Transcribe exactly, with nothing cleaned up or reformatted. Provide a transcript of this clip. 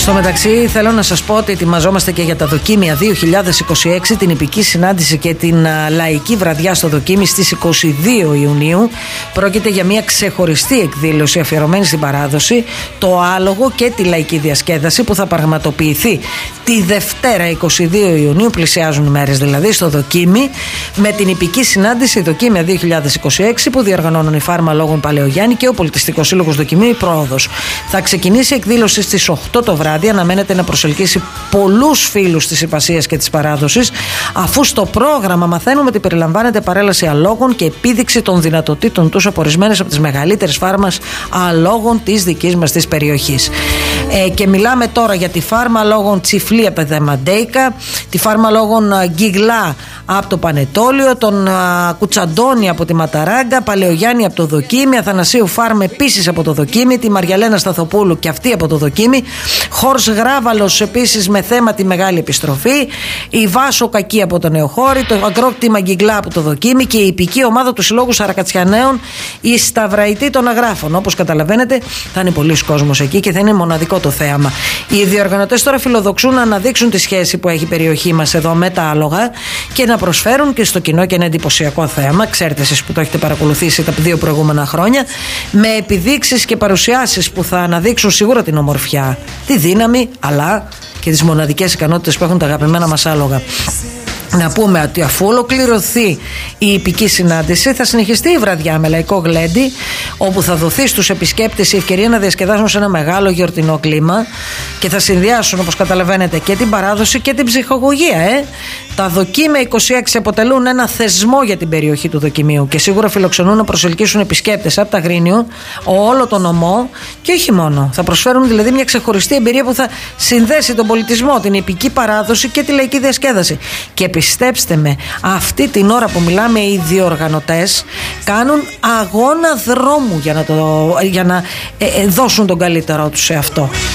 Στο μεταξύ θέλω να σας πω ότι ετοιμαζόμαστε και για τα Δοκίμια δύο χιλιάδες είκοσι έξι, την επική συνάντηση και την α, λαϊκή βραδιά στο Δοκίμι στις είκοσι δύο Ιουνίου. Πρόκειται για μια ξεχωριστή εκδήλωση αφιερωμένη στην παράδοση, το άλογο και τη λαϊκή διασκέδαση που θα πραγματοποιηθεί τη Δευτέρα είκοσι δύο Ιουνίου, πλησιάζουν οι μέρες δηλαδή, στο Δοκίμι, με την επική συνάντηση Δοκίμια δύο χιλιάδες είκοσι έξι που διοργανώνουν η Φάρμα Λόγων Παλαιογιάννη και ο Πολιτιστικός Σύλλογος Δοκιμίου η Πρόοδος. Θα ξεκινήσει η εκδήλωση στις οκτώ το βράδυ. Αναμένεται να προσελκύσει πολλούς φίλους της υπασίας και της παράδοσης, αφού στο πρόγραμμα μαθαίνουμε ότι περιλαμβάνεται παρέλαση αλόγων και επίδειξη των δυνατοτήτων τους από ορισμένες από τις μεγαλύτερες φάρμας αλόγων της δικής μας της περιοχής. Ε, και μιλάμε τώρα για τη φάρμα αλόγων Τσιφλή από τα Μαντέικα, τη φάρμα αλόγων Γκυγλά από το Πανετόλιο, τον α, Κουτσαντώνη από τη Ματαράγκα, Παλαιογιάννη από το Δοκίμι, Αθανασίου Φάρμ επίσης από το Δοκίμι, τη Μαριαλένα Σταθοπούλου και αυτή από το Δοκίμι, Χόρς Γράβαλος επίσης με θέμα τη μεγάλη επιστροφή, η Βάσο Κακή από το Νεοχώρι, το Αγρόκτημα Γκυγλά από το Δοκίμι και η υπηκή ομάδα του Συλλόγου Σαρακατσιανέων, η Σταυραϊτή των Αγράφων. Όπως καταλαβαίνετε, θα είναι πολλοί κόσμος εκεί και θα είναι μοναδικό το θέαμα. Οι διοργανωτές τώρα φιλοδοξούν να αναδείξουν τη σχέση που έχει η περιοχή μας εδώ με τα άλογα και να προσφέρουν και στο κοινό και ένα εντυπωσιακό θέαμα. Ξέρετε εσείς που το έχετε παρακολουθήσει τα δύο προηγούμενα χρόνια, με επιδείξεις και παρουσιάσεις που θα αναδείξουν σίγουρα την ομορφιά, τη δύναμη, αλλά και τις μοναδικές ικανότητες που έχουν τα αγαπημένα μας άλογα. Να πούμε ότι αφού ολοκληρωθεί η υπηκή συνάντηση, θα συνεχιστεί η βραδιά με λαϊκό γλέντι, όπου θα δοθεί στους επισκέπτες η ευκαιρία να διασκεδάσουν σε ένα μεγάλο γιορτινό κλίμα και θα συνδυάσουν, όπως καταλαβαίνετε, και την παράδοση και την ψυχαγωγία. Ε. Τα Δοκίμια είκοσι έξι αποτελούν ένα θεσμό για την περιοχή του Δοκιμίου και σίγουρα φιλοξενούν να προσελκύσουν επισκέπτες από τα Αγρίνιο, όλο τον ομό και όχι μόνο. Θα προσφέρουν δηλαδή μια ξεχωριστή εμπειρία που θα συνδέσει τον πολιτισμό, την επική παράδοση και τη λαϊκή διασκέδαση. Και πιστέψτε με, αυτή την ώρα που μιλάμε οι διοργανωτές κάνουν αγώνα δρόμου για να, το, για να ε, ε, δώσουν τον καλύτερό τους σε αυτό.